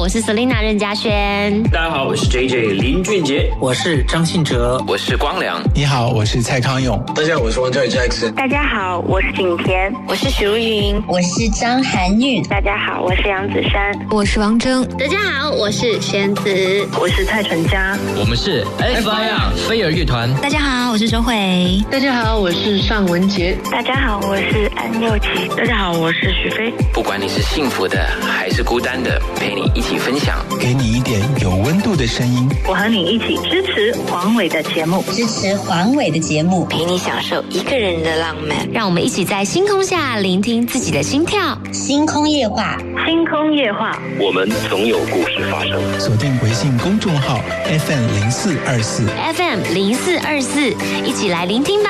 我是 Selina 任嘉萱。 大家好，我是 JJ 林俊杰。 我是张信哲。 我是光良。 你好，我是蔡康永。 大家好，我是王嘉尔 Jackson。 大家好，我是景甜。 我是许茹芸。 我是张含韵。 大家好，我是杨子姗。 我是王铮。 大家好，我是玄子。 我是蔡淳佳。 我们是 FIR 飞儿乐团。 大家好，我是周蕙。 大家好，我是尚雯婕。 大家好，我是安又琪。 大家好，我是许飞。 不管你是幸福的还是孤单的，陪你一起分享， 给你一点有温度的声音。 我和你一起支持黄伟的节目， 支持黄伟的节目， 陪你享受一个人的浪漫。 让我们一起在星空下聆听自己的心跳。 星空夜话， 星空夜话， 我们总有故事发生。 锁定微信公众号 FM0424 FM0424，一起来聆听吧。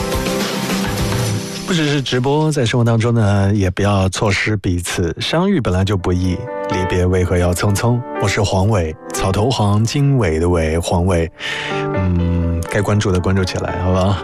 不只是直播，在生活当中呢，也不要错失彼此。相遇本来就不易，离别为何要匆匆？我是黄伟，草头黄，经纬的纬，黄伟。该关注的关注起来，好不好？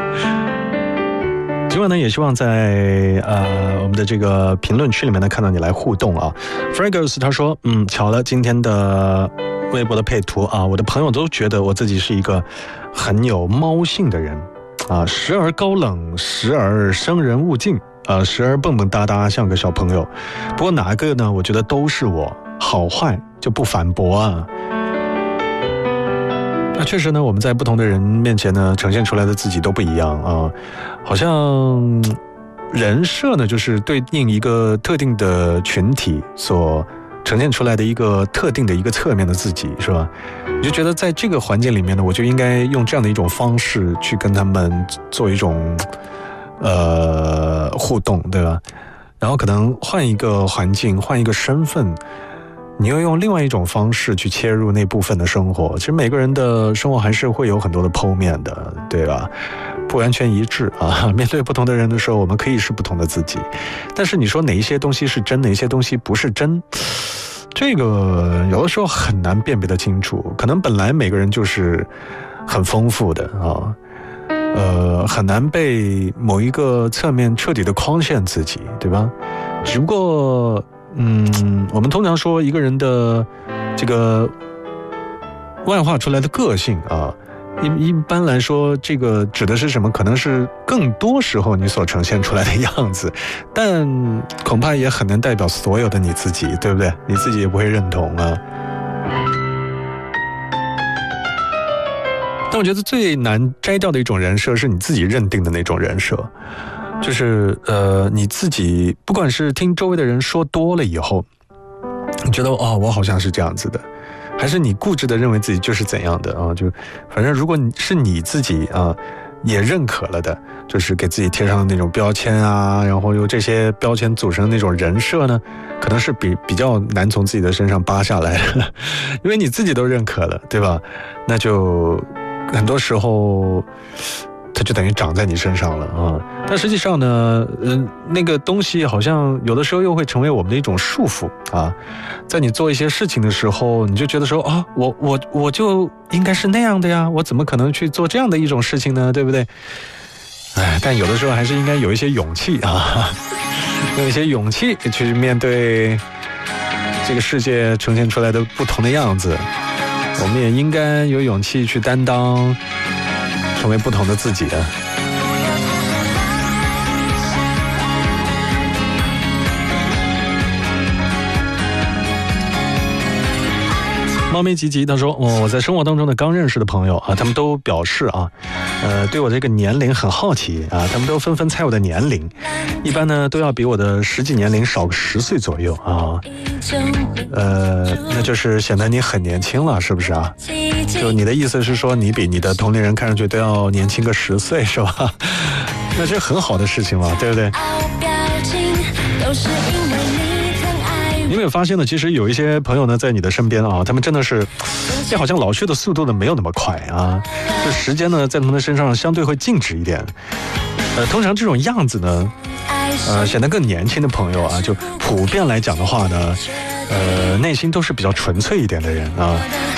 今晚呢，也希望在我们的这个评论区里面呢，看到你来互动啊。Fraggers 他说，巧了，今天的微博的配图啊，我的朋友都觉得我自己是一个很有猫性的人。时而高冷，时而生人勿近，时而蹦蹦哒哒像个小朋友。不过哪个呢？我觉得都是我，好坏就不反驳啊。那确实呢，我们在不同的人面前呢，呈现出来的自己都不一样啊。好像人设呢，就是对应一个特定的群体所呈现出来的一个特定的一个侧面的自己，是吧？你就觉得在这个环境里面呢，我就应该用这样的一种方式去跟他们做一种互动，对吧？然后可能换一个环境，换一个身份，你又用另外一种方式去切入那部分的生活。其实每个人的生活还是会有很多的剖面的，对吧？不完全一致啊。面对不同的人的时候，我们可以是不同的自己，但是你说哪一些东西是真，哪一些东西不是真，这个有的时候很难辨别得清楚。可能本来每个人就是很丰富的啊，很难被某一个侧面彻底的框限自己，对吧？只不过我们通常说一个人的这个外化出来的个性啊，一般来说，这个指的是什么？可能是更多时候你所呈现出来的样子，但恐怕也很难代表所有的你自己，对不对？你自己也不会认同啊。但我觉得最难摘掉的一种人设是你自己认定的那种人设，就是你自己不管是听周围的人说多了以后，你觉得我好像是这样子的，还是你固执的认为自己就是怎样的啊？就反正如果是你自己啊也认可了的，就是给自己贴上的那种标签啊，然后由这些标签组成的那种人设呢，可能是比较难从自己的身上扒下来的，因为你自己都认可了，对吧？那就很多时候它就等于长在你身上了啊。但实际上呢，那个东西好像有的时候又会成为我们的一种束缚啊。在你做一些事情的时候，你就觉得说我就应该是那样的呀，我怎么可能去做这样的一种事情呢？对不对？但有的时候还是应该有一些勇气啊，有一些勇气去面对这个世界呈现出来的不同的样子。我们也应该有勇气去担当，成为不同的自己的。猫咪吉吉他说，我在生活当中的刚认识的朋友啊，他们都表示啊，对我这个年龄很好奇啊，他们都纷纷猜我的年龄，一般呢都要比我的实际年龄少个10岁左右啊，那就是显得你很年轻了，是不是啊？就你的意思是说，你比你的同龄人看上去都要年轻个10岁，是吧？那这很好的事情嘛，对不对？你有没有发现呢？其实有一些朋友呢，在你的身边啊，他们真的是，好像老去的速度呢没有那么快啊，这时间呢在他们的身上相对会静止一点。通常这种样子呢，显得更年轻的朋友啊，就普遍来讲的话呢，内心都是比较纯粹一点的人啊。